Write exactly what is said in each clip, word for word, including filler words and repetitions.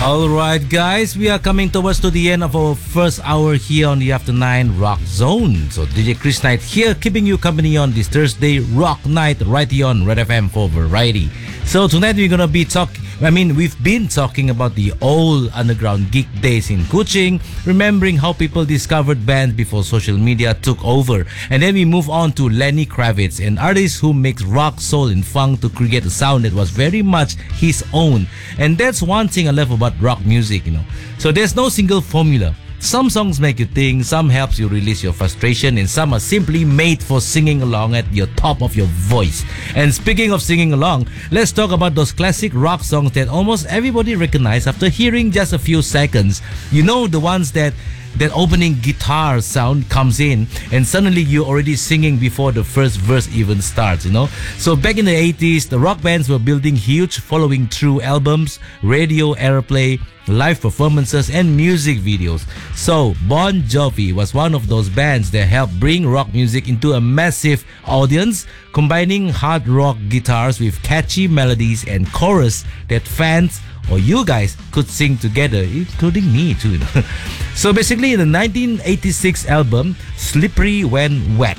All right, guys, we are coming towards to the end of our first hour here on the After Nine Rock Zone. So D J Chris Knight here, keeping you company on this Thursday Rock Night right here on Red F M for Variety. So tonight we're gonna be talking. I mean, we've been talking about the old underground gig days in Kuching, remembering how people discovered bands before social media took over. And then we move on to Lenny Kravitz, an artist who makes rock, soul, and funk to create a sound that was very much his own. And that's one thing I love about rock music, you know. So there's no single formula. Some songs make you think, some helps you release your frustration, and some are simply made for singing along at your top of your voice. And speaking of singing along, let's talk about those classic rock songs that almost everybody recognizes after hearing just a few seconds. You know, the ones that that opening guitar sound comes in and suddenly you're already singing before the first verse even starts, you know. So back in the eighties, the rock bands were building huge following through albums, radio airplay, live performances, and music videos. So Bon Jovi was one of those bands that helped bring rock music into a massive audience, combining hard rock guitars with catchy melodies and chorus that fans or you guys could sing together, including me too. So basically, in the nineteen eighty-six album Slippery When Wet,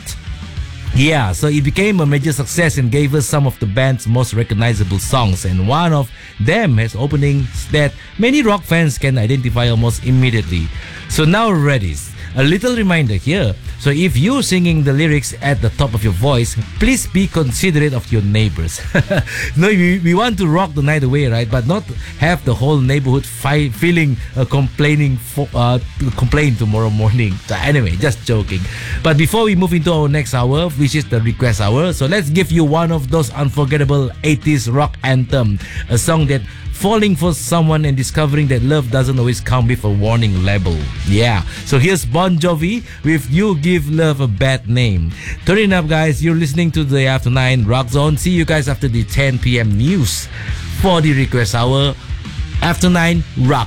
yeah, so it became a major success and gave us some of the band's most recognizable songs, and one of them has openings that many rock fans can identify almost immediately. So now ready, a little reminder here. So if you're singing the lyrics at the top of your voice, please be considerate of your neighbors. No, we, we want to rock the night away, right? But not have the whole neighborhood fi- feeling uh, complaining for, uh, complain tomorrow morning. So anyway, just joking. But before we move into our next hour, which is the request hour, so let's give you one of those unforgettable eighties rock anthem, a song that falling for someone and discovering that love doesn't always come with a warning label. Yeah, so here's Bon Jovi with You Give Love a Bad Name. Turn it up, guys. You're listening to the After Nine Rock Zone. See you guys after the ten p.m. news for the request hour. After Nine Rock